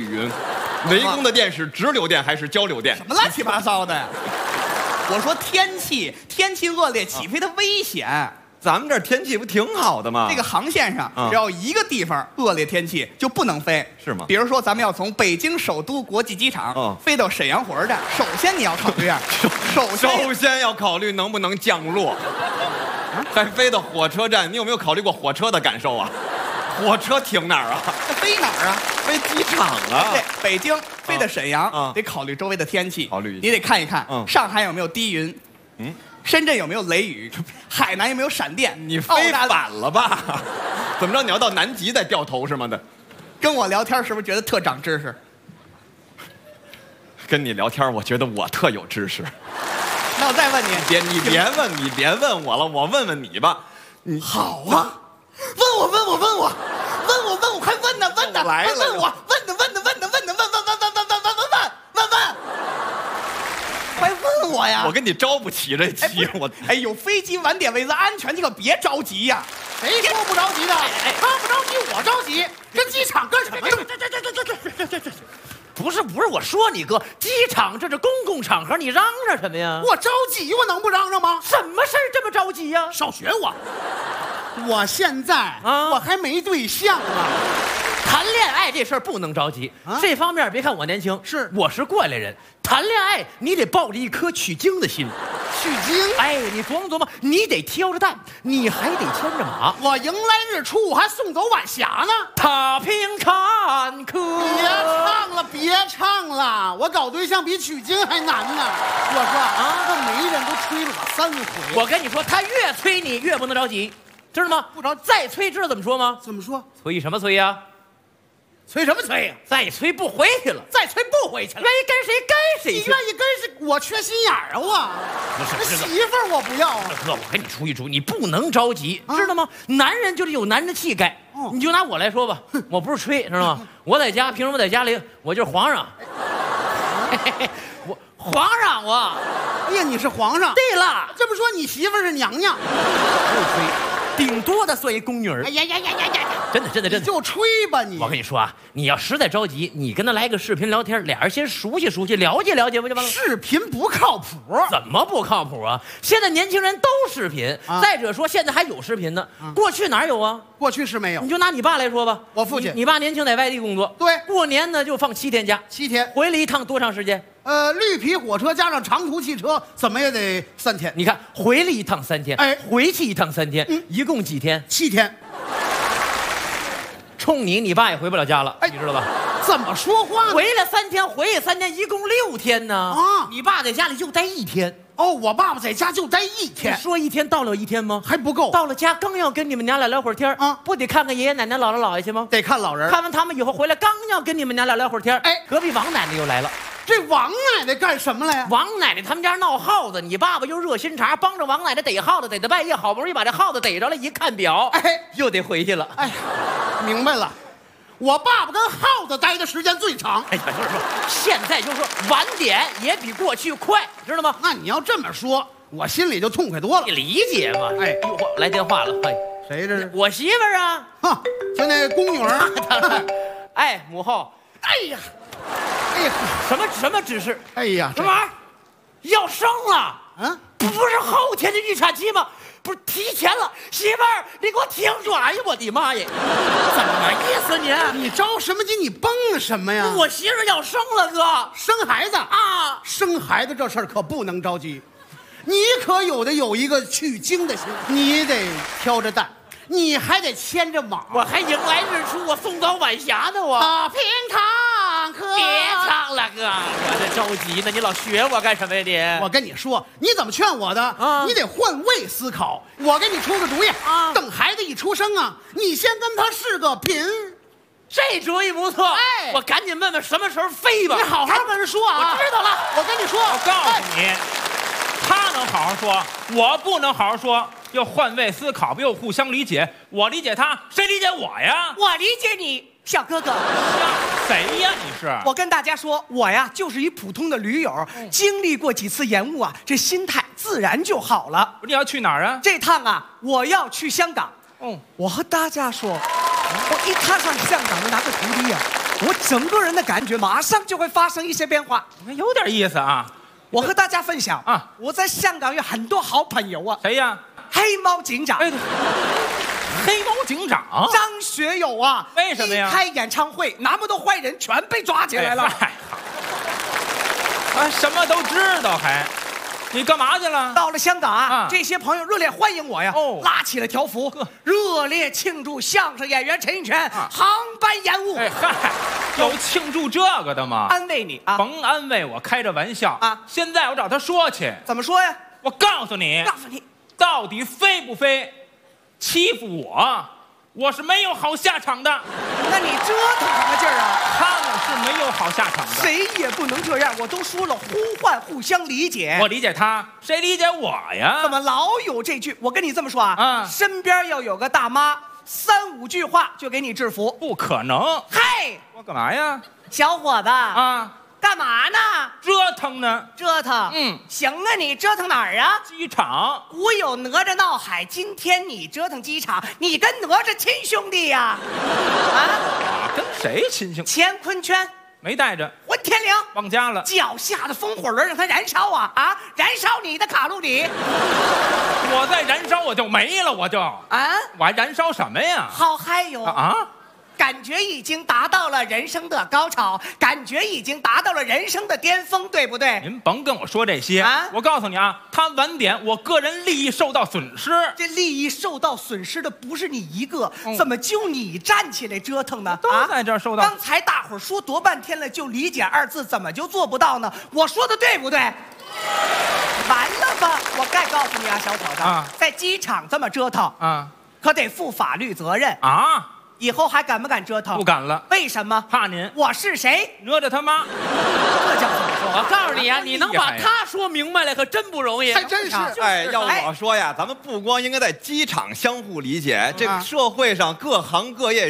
云。雷公的电是直流电还是交流电？ 什么乱七八糟的呀？我说天气恶劣，起飞的危险。 咱们这儿天气不挺好的吗？ 这个航线上，只要一个地方恶劣天气就不能飞， 是吗？ 比如说，咱们要从北京首都国际机场飞到沈阳火车站，首先你要考虑啊，首先要考虑能不能降落，还飞到火车站，你有没有考虑过火车的感受啊？火车停哪儿啊？ 那飞哪儿啊？ 飞机场啊！ 对，北京飞到沈阳，得考虑周围的天气， 考虑一下， 你得看一看，上海有没有低云，深圳有没有雷雨，海南有没有闪电？ 你飞反了吧？怎么着？你要到南极再掉头是吗？ 跟我聊天是不是觉得特长知识？ 跟你聊天，我觉得我特有知识。 那我再问你， 你别问我了，我问问你吧。你好啊，问我，快问呢， 来了， 问我，问，快问我呀！ 我跟你招不起这急， 有飞机晚点为了安全，你可别着急呀。 谁说不着急的？他不着急，我着急。跟机场干什么呢？ 这。不是，我说你哥，机场这是公共场合，你嚷嚷什么呀？ 我着急，我能不嚷嚷吗？ 什么事儿这么着急呀？ 少学我！我现在我还没对象呢。 谈恋爱这事儿不能着急，这方面别看我年轻，我是过来人。谈恋爱你得抱着一颗取经的心， 取经。 哎，你琢磨琢磨，你得挑着担，你还得牵着马。 我迎来日出，我还送走晚霞呢。 踏平坎坷。 别唱了，我搞对象比取经还难呢。我说这媒人都催了我3回。 我跟你说，他越催你越不能着急，知道吗？ 不着急， 再催知道怎么说吗？ 怎么说？ 催什么催呀？ 催什么催呀？ 再催不回去了， 再催不回去了。 愿意跟谁跟谁。 你愿意跟谁？我缺心眼儿啊！我不是媳妇儿我不要啊。 哥，我跟你出一出，你不能着急，知道吗？男人就是有男人的气概。你就拿我来说吧，我不是吹，知道吗？我在家，凭什么在家里？我就是皇上。我皇上我。 哎呀，你是皇上。 对了， 这不说你媳妇儿是娘娘？ 不吹，顶多的算一宫女儿。 哎呀！ 真的， 你就吹吧你。 我跟你说啊，你要实在着急，你跟他来个视频聊天，俩人先熟悉熟悉，了解了解不就完了？ 视频不靠谱。 怎么不靠谱啊？现在年轻人都视频，再者说现在还有视频呢，过去哪有啊？ 过去是没有。 你就拿你爸来说吧， 我父亲， 你爸年轻在外地工作， 对， 过年呢就放7天假 ，7天， 回来一趟多长时间？ 绿皮火车加上长途汽车，怎么也得3天。 你看，回来一趟3天， 哎， 回去一趟3天，一共几天 ？7天。 冲你爸也回不了家了，你知道吧？ 怎么说话呢？ 回来3天，回去3天，一共6天呢。你爸在家里就待1天。 哦，我爸爸在家就待1天。 你说1天到了1天吗？ 还不够。 到了家刚要跟你们娘俩聊会儿天不得看看爷爷奶奶、姥姥姥爷去吗？ 得看老人。 看完他们以后回来，刚要跟你们娘俩聊会儿天隔壁王奶奶又来了。 这王奶奶干什么了呀？ 王奶奶他们家闹耗子，你爸爸又热心肠，帮着王奶奶逮耗子，逮到半夜，好不容易把这耗子逮着了，一看表，又得回去了。 明白了。我爸爸跟耗子待的时间最长。 就是说，现在就是说晚点也比过去快，知道吗？ 那你要这么说，我心里就痛快多了。 你理解吗？来电话了， 谁这是？ 我媳妇儿啊。 就那宫女儿。 母后。 哎呀， 什么指示？ 哎呀， 什么玩意儿？要生了？不是后天的预产期吗？不是提前了，媳妇儿，你给我挺住！哎呀，我的妈呀！怎么意思你？ 你着什么急？你蹦什么呀？ 我媳妇儿要生了，哥， 生孩子啊！生孩子这事儿可不能着急，你可有一个取经的心，你得挑着担，你还得牵着马， 我还迎来日出，我送走晚霞呢，我。 踏平坎坷。 别唱了，哥，我这着急呢，你老学我干什么呀你？ 我跟你说，你怎么劝我的？你得换位思考。我给你出个主意等孩子一出生你先跟他试个频。 这主意不错。我赶紧问问什么时候飞吧。 你好好跟人说我知道了。 我跟你说， 我告诉你，他能好好说，我不能好好说。又换位思考，又互相理解。我理解他，谁理解我呀？ 我理解你，小哥哥。 谁呀？你是？ 我跟大家说，我呀就是一普通的驴友，经历过几次延误这心态自然就好了。 你要去哪儿啊？ 这趟我要去香港。我和大家说，我一踏上香港的那个土地我整个人的感觉马上就会发生一些变化。 有点意思啊。 我和大家分享啊， 我在香港有很多好朋友啊。 谁呀？ 黑猫警长。 哎，黑猫警长张学友啊。 为什么呀？ 一开演唱会，那么多坏人全被抓起来了。 什么都知道还。你干嘛去了？ 到了香港啊，这些朋友热烈欢迎我呀，拉起了条幅，热烈庆祝相声演员陈印泉航班延误。 有庆祝这个的吗？ 安慰你啊， 甭安慰我，开着玩笑啊。 现在我找他说去。 怎么说呀？ 我告诉你，到底飞不飞，欺负我是没有好下场的。 那你折腾什么劲儿啊？ 他们是没有好下场的。 谁也不能这样，我都说了，呼唤互相理解。 我理解他，谁理解我呀？ 怎么老有这句？我跟你这么说啊，身边要有个大妈，3、5句话就给你制服。 不可能。 嘿， 我干嘛呀？ 小伙子啊，干嘛呢？ 折腾呢。 折腾？行啊，你折腾哪儿啊？ 机场。 古有哪吒闹海，今天你折腾机场，你跟哪吒亲兄弟呀？ 跟谁亲兄？ 乾坤圈没带着。 混天绫忘家了。 脚下的风火轮让它燃烧啊！燃烧你的卡路里。 我在燃烧，我就没了，我还燃烧什么呀？ 好嗨哟！感觉已经达到了人生的高潮，感觉已经达到了人生的巅峰，对不对？ 您甭跟我说这些我告诉你啊，他晚点，我个人利益受到损失。 这利益受到损失的不是你一个，怎么就你站起来折腾呢？ 都在这儿受到。 刚才大伙儿说多半天了，就理解2字，怎么就做不到呢？我说的对不对？完了吧！我该告诉你啊，小伙子，在机场这么折腾可得负法律责任以后还敢不敢折腾？ 不敢了。 为什么？ 怕您。 我是谁？ 哪吒他妈。 这叫怎么说？ 我告诉你啊，你能把他说明白了，可真不容易。 还真是。 哎，要我说呀，咱们不光应该在机场相互理解，这个社会上各行各业。